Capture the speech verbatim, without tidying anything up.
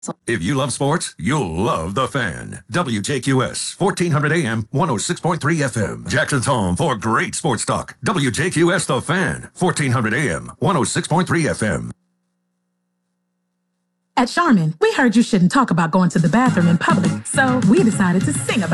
If you love sports, you'll love The Fan. W J Q S, fourteen hundred A M, one oh six point three F M. Jackson's home for great sports talk. W J Q S The Fan, fourteen hundred A M, one oh six point three F M. At Charmin, we heard you shouldn't talk about going to the bathroom in public, so we decided to sing about it.